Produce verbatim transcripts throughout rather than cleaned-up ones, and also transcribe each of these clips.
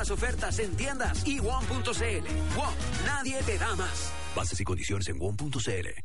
Las ofertas en tiendas y one punto c l. One, nadie te da más. Bases y condiciones en one punto c l.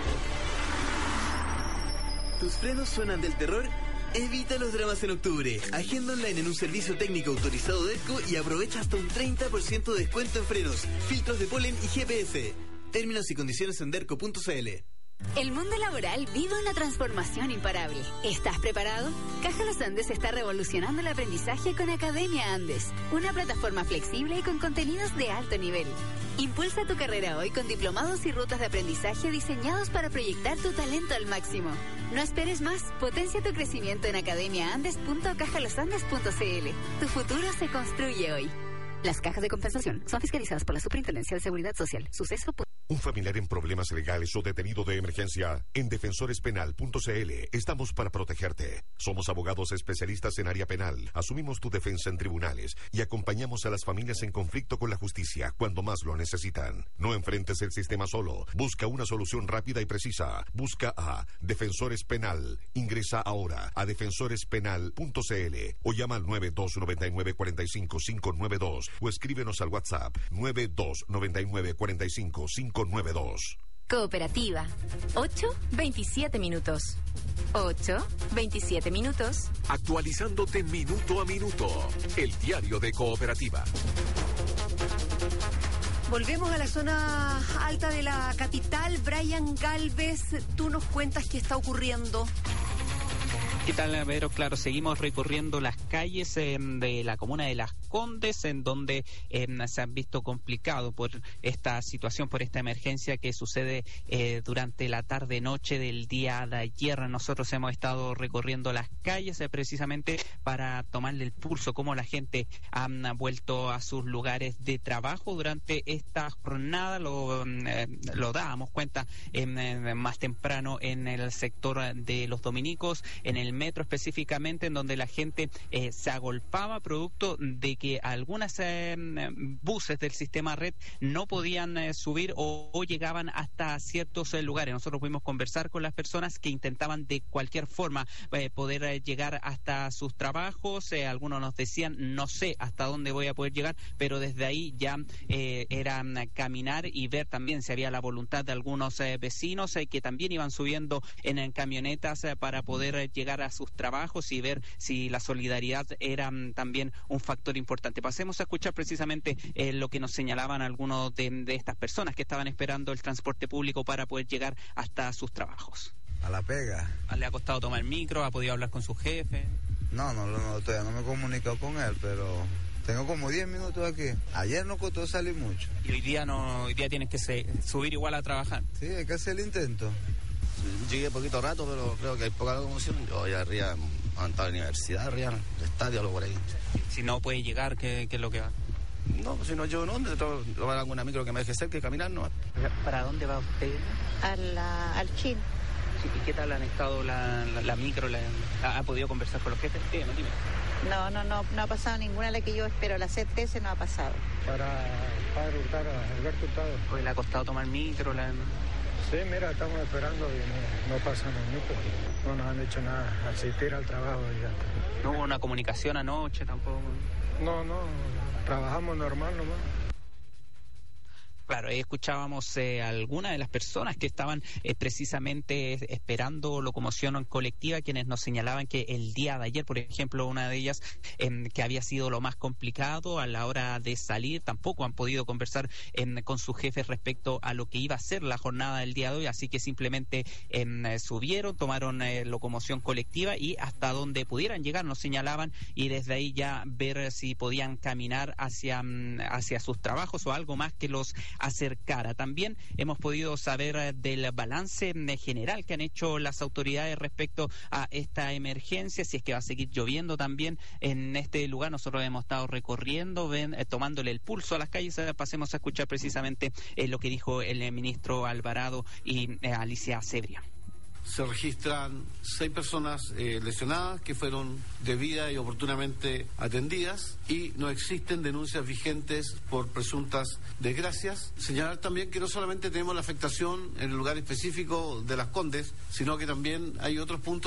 ¿Tus frenos suenan del terror? Evita los dramas en octubre. Agenda online en un servicio técnico autorizado de ERCO y aprovecha hasta un treinta por ciento de descuento en frenos, filtros de polen y G P S. Términos y condiciones en derco punto c l. El mundo laboral vive una transformación imparable. ¿Estás preparado? Caja Los Andes está revolucionando el aprendizaje con Academia Andes, una plataforma flexible y con contenidos de alto nivel. Impulsa tu carrera hoy con diplomados y rutas de aprendizaje diseñados para proyectar tu talento al máximo. No esperes más, potencia tu crecimiento en academia andes punto caja los andes punto c l. Tu futuro se construye hoy. Las cajas de compensación son fiscalizadas por la Superintendencia de Seguridad Social. Suceso. Un familiar en problemas legales o detenido de emergencia. En defensores penal punto c l estamos para protegerte. Somos abogados especialistas en área penal. Asumimos tu defensa en tribunales y acompañamos a las familias en conflicto con la justicia cuando más lo necesitan. No enfrentes el sistema solo. Busca una solución rápida y precisa. Busca a Defensores Penal. Ingresa ahora a defensores penal punto c l o llama al nueve dos nueve nueve cuatro cinco cinco nueve dos o escríbenos al WhatsApp nueve dos nueve nueve cuatro cinco cinco nueve dos. Cooperativa. ocho, veintisiete minutos. ocho, veintisiete minutos. Actualizándote minuto a minuto. El diario de Cooperativa. Volvemos a la zona alta de la capital. Brian Galvez, tú nos cuentas qué está ocurriendo. ¿Qué tal, Vero? Claro, seguimos recorriendo las calles eh, de la comuna de Las Condes, en donde eh, se han visto complicados por esta situación, por esta emergencia que sucede eh, durante la tarde-noche del día de ayer. Nosotros hemos estado recorriendo las calles eh, precisamente para tomarle el pulso, cómo la gente ha vuelto a sus lugares de trabajo durante esta jornada. Lo, eh, lo dábamos cuenta eh, más temprano en el sector de los dominicos, en el metro específicamente, en donde la gente eh, se agolpaba producto de que algunas eh, buses del sistema red no podían eh, subir o, o llegaban hasta ciertos eh, lugares. Nosotros pudimos conversar con las personas que intentaban de cualquier forma eh, poder eh, llegar hasta sus trabajos. Eh, algunos nos decían, no sé hasta dónde voy a poder llegar, pero desde ahí ya eh, era caminar y ver también si había la voluntad de algunos eh, vecinos eh, que también iban subiendo en, en camionetas eh, para poder eh, llegar a sus trabajos y ver si la solidaridad era um, también un factor importante. Pasemos a escuchar precisamente eh, lo que nos señalaban algunos de, de estas personas que estaban esperando el transporte público para poder llegar hasta sus trabajos. A la pega. ¿Le ha costado tomar el micro? ¿Ha podido hablar con su jefe? No, no, no, todavía no me he comunicado con él, pero tengo como diez minutos aquí. Ayer no costó salir mucho. ¿Y hoy día no, hoy día tienes que se, subir igual a trabajar? Sí, hay que hacer el intento. Llegué poquito rato, pero creo que hay poca locomoción. Yo voy arriba, a la universidad, arriba, el estadio, algo por ahí. Si no puede llegar, ¿qué, qué es lo que va? No, si no llego, ¿no? Tengo que tomar alguna micro que me deje cerca y caminar, ¿no? ¿Para dónde va usted? A la, al Chin. Sí, ¿y qué tal han estado la, la, la micro? La, ¿Ha podido conversar con los jefes? Sí, no, dime. No, no, no, no ha pasado ninguna de las que yo espero. La C T S no ha pasado. Para Padre Hurtado, Alberto Hurtado. ¿Hoy le ha costado tomar micro? La... Sí, mira, estamos esperando y no, no pasan los micros. No nos han dicho nada, asistir al trabajo y ya está. ¿No hubo una comunicación anoche tampoco? No, no, trabajamos normal nomás. Claro, ahí escuchábamos eh, algunas de las personas que estaban eh, precisamente esperando locomoción colectiva, quienes nos señalaban que el día de ayer, por ejemplo, una de ellas eh, que había sido lo más complicado a la hora de salir, tampoco han podido conversar eh, con sus jefes respecto a lo que iba a ser la jornada del día de hoy, así que simplemente eh, subieron, tomaron eh, locomoción colectiva y hasta donde pudieran llegar nos señalaban, y desde ahí ya ver si podían caminar hacia, hacia sus trabajos o algo más que los acercara. También hemos podido saber del balance general que han hecho las autoridades respecto a esta emergencia, si es que va a seguir lloviendo también en este lugar. Nosotros hemos estado recorriendo, ven, eh, tomándole el pulso a las calles. Ahora pasemos a escuchar precisamente eh, lo que dijo el eh, ministro Alvarado y eh, Alicia Cebria. Se registran seis personas eh, lesionadas que fueron debida y oportunamente atendidas y no existen denuncias vigentes por presuntas desgracias. Señalar también que no solamente tenemos la afectación en el lugar específico de Las Condes, sino que también hay otros puntos